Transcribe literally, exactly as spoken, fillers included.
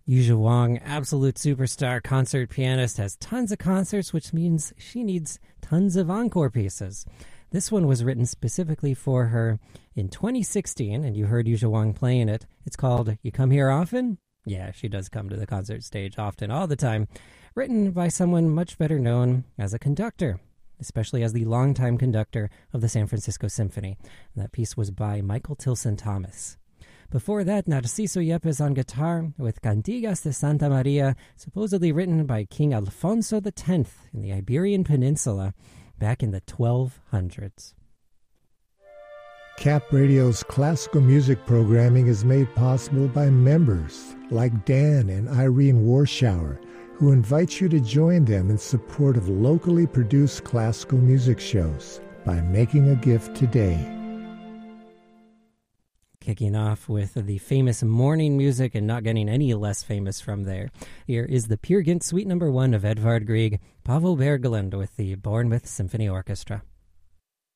Yuzha Wang, absolute superstar concert pianist, has tons of concerts, which means she needs tons of encore pieces. This one was written specifically for her in twenty sixteen, and you heard Yuzha Wang playing it. It's called You Come Here Often? Yeah, she does come to the concert stage often, all the time. Written by someone much better known as a conductor, especially as the longtime conductor of the San Francisco Symphony. And that piece was by Michael Tilson Thomas. Before that, Narciso Yepes on guitar with Cantigas de Santa Maria, supposedly written by King Alfonso the tenth in the Iberian Peninsula back in the twelve hundreds. Cap Radio's classical music programming is made possible by members like Dan and Irene Warschauer, who invite you to join them in support of locally produced classical music shows by making a gift today. Kicking off with the famous morning music and not getting any less famous from there. Here is the Peer Gynt Suite Number One of Edvard Grieg, Pavel Berglund with the Bournemouth Symphony Orchestra.